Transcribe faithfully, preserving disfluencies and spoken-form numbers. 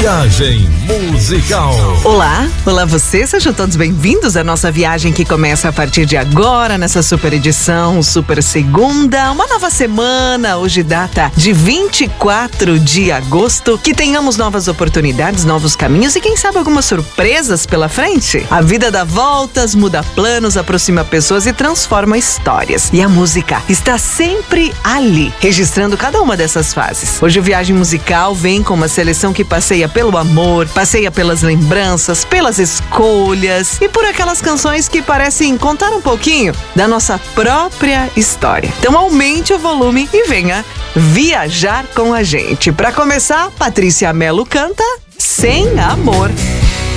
Viagem musical. Olá, olá você, sejam todos bem-vindos à nossa viagem que começa a partir de agora, nessa super edição, super segunda, uma nova semana, hoje data de vinte e quatro de agosto, que tenhamos novas oportunidades, novos caminhos e quem sabe algumas surpresas pela frente. A vida dá voltas, muda planos, aproxima pessoas e transforma histórias. E a música está sempre ali, registrando cada uma dessas fases. Hoje o Viagem Musical vem com uma seleção que passeia pelo amor, passeia pelas lembranças, pelas escolhas e por aquelas canções que parecem contar um pouquinho da nossa própria história. Então aumente o volume e venha viajar com a gente. Para começar, Patrícia Mello canta Sem Amor.